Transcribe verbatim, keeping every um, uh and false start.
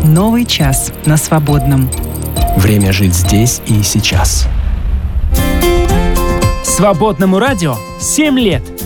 Новый час на Свободном. Время жить здесь и сейчас. Свободному радио семь лет.